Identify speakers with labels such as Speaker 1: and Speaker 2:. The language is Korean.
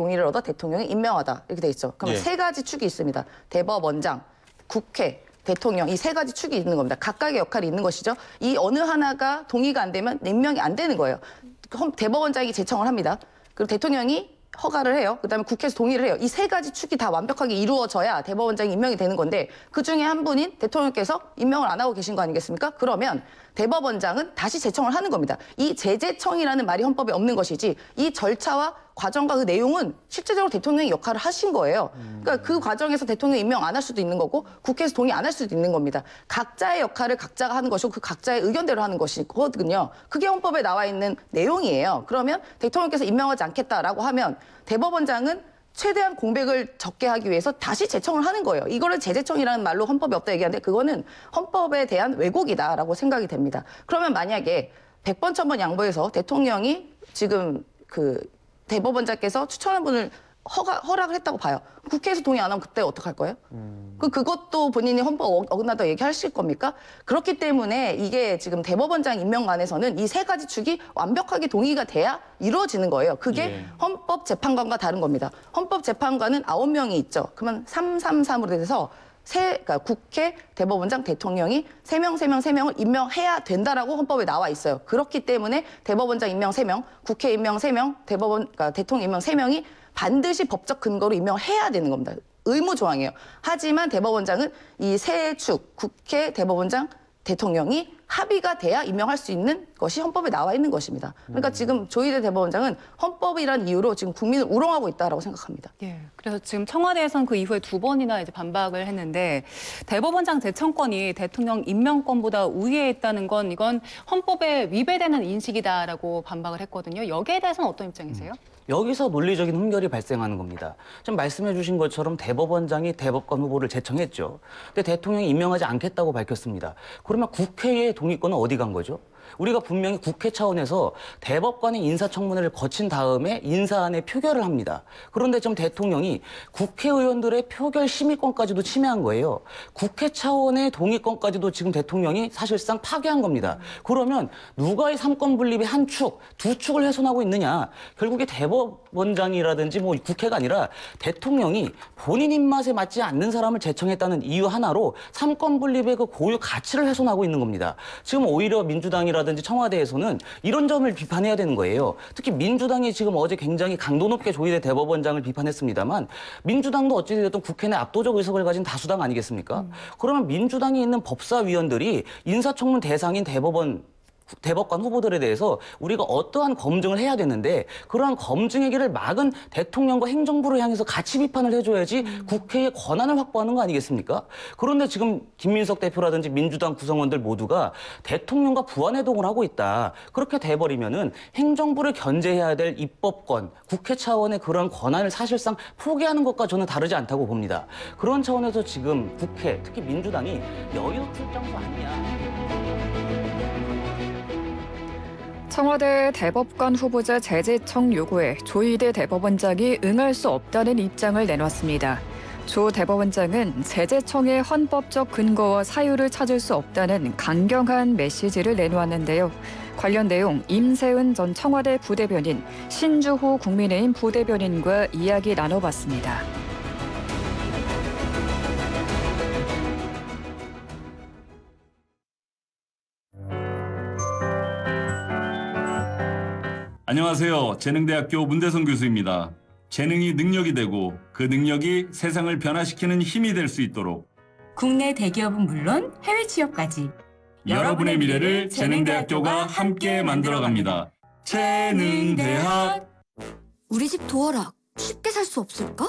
Speaker 1: 동의를 얻어 대통령이 임명하다 이렇게 돼 있죠. 그러면 세 가지 축이 있습니다. 대법원장, 국회, 대통령 이 세 가지 축이 있는 겁니다. 각각의 역할이 있는 것이죠. 이 어느 하나가 동의가 안 되면 임명이 안 되는 거예요. 대법원장이 제청을 합니다. 그리고 대통령이 허가를 해요. 그다음에 국회에서 동의를 해요. 이 세 가지 축이 다 완벽하게 이루어져야 대법원장이 임명이 되는 건데 그중에 한 분인 대통령께서 임명을 안 하고 계신 거 아니겠습니까? 그러면 대법원장은 다시 제청을 하는 겁니다. 이 재제청이라는 말이 헌법에 없는 것이지 이 절차와 과정과 그 내용은 실제적으로 대통령이 역할을 하신 거예요. 그러니까 그 과정에서 대통령 임명 안 할 수도 있는 거고 국회에서 동의 안 할 수도 있는 겁니다. 각자의 역할을 각자가 하는 것이고 그 각자의 의견대로 하는 것이거든요. 그게 헌법에 나와 있는 내용이에요. 그러면 대통령께서 임명하지 않겠다라고 하면 대법원장은 최대한 공백을 적게 하기 위해서 다시 제청을 하는 거예요. 이거를 재제청이라는 말로 헌법에 없다 얘기하는데 그거는 헌법에 대한 왜곡이다라고 생각이 됩니다. 그러면 만약에 100번 1000번 양보해서 대통령이 지금 그 대법원장께서 추천한 분을 허락을 했다고 봐요. 국회에서 동의 안 하면 그때 어떡할 거예요? 그것도 본인이 헌법 어긋나다고 얘기하실 겁니까? 그렇기 때문에 이게 지금 대법원장 임명관에서는 이 세 가지 축이 완벽하게 동의가 돼야 이루어지는 거예요. 그게 헌법재판관과 다른 겁니다. 헌법재판관은 9명이 있죠. 그러면 333으로 돼서 그러니까 국회, 대법원장, 대통령이 3명을 임명해야 된다라고 헌법에 나와 있어요. 그렇기 때문에 대법원장 임명 3명, 국회 임명 3명, 그러니까 대통령 임명 3명이 반드시 법적 근거로 임명해야 되는 겁니다. 의무 조항이에요. 하지만 대법원장은 이 세 축, 국회, 대법원장, 대통령이 합의가 돼야 임명할 수 있는 것이 헌법에 나와 있는 것입니다. 그러니까 지금 조희대 대법원장은 헌법이란 이유로 지금 국민을 우롱하고 있다라고 생각합니다.
Speaker 2: 예. 그래서 지금 청와대에서는 그 이후에 2번이나 이제 반박을 했는데 대법원장 제청권이 대통령 임명권보다 우위에 있다는 건 이건 헌법에 위배되는 인식이다라고 반박을 했거든요. 여기에 대해서는 어떤 입장이세요?
Speaker 3: 여기서 논리적인 흠결이 발생하는 겁니다. 지금 말씀해 주신 것처럼 대법원장이 대법관 후보를 제청했죠. 근데 대통령이 임명하지 않겠다고 밝혔습니다. 그러면 국회의 동의권은 어디 간 거죠? 우리가 분명히 국회 차원에서 대법관의 인사청문회를 거친 다음에 인사안에 표결을 합니다. 그런데 지금 대통령이 국회의원들의 표결 심의권까지도 침해한 거예요. 국회 차원의 동의권까지도 지금 대통령이 사실상 파괴한 겁니다. 그러면 누가 이 삼권 분립의 한 축, 두 축을 훼손하고 있느냐? 결국에 대법원장이라든지 뭐 국회가 아니라 대통령이 본인 입맛에 맞지 않는 사람을 제청했다는 이유 하나로 삼권 분립의 그 고유 가치를 훼손하고 있는 겁니다. 지금 오히려 민주당이라든지 청와대에서는 이런 점을 비판해야 되는 거예요. 특히 민주당이 지금 어제 굉장히 강도 높게 조희대 대법원장을 비판했습니다만 민주당도 어찌됐든 국회 내 압도적 의석을 가진 다수당 아니겠습니까? 그러면 민주당에 있는 법사위원들이 인사청문 대상인 대법관 후보들에 대해서 우리가 어떠한 검증을 해야 되는데 그러한 검증의 길을 막은 대통령과 행정부를 향해서 같이 비판을 해줘야지 국회의 권한을 확보하는 거 아니겠습니까? 그런데 지금 김민석 대표라든지 민주당 구성원들 모두가 대통령과 부안해동을 하고 있다. 그렇게 돼버리면은 행정부를 견제해야 될 입법권, 국회 차원의 그런 권한을 사실상 포기하는 것과 저는 다르지 않다고 봅니다. 그런 차원에서 지금 국회, 특히 민주당이 여의도 출장소 아니냐.
Speaker 4: 청와대 대법관 후보자 재제청 요구에 조희대 대법원장이 응할 수 없다는 입장을 내놨습니다. 조 대법원장은 재제청의 헌법적 근거와 사유를 찾을 수 없다는 강경한 메시지를 내놓았는데요. 관련 내용 임세은 전 청와대 부대변인, 신주호 국민의힘 부대변인과 이야기 나눠봤습니다.
Speaker 5: 안녕하세요. 재능대학교 문대성 교수입니다. 재능이 능력이 되고 그 능력이 세상을 변화시키는 힘이 될 수 있도록
Speaker 6: 국내 대기업은 물론 해외 취업까지
Speaker 5: 여러분의 미래를 재능대학교가 함께 만들어갑니다. 재능대학.
Speaker 7: 우리 집 도어락 쉽게 살 수 없을까?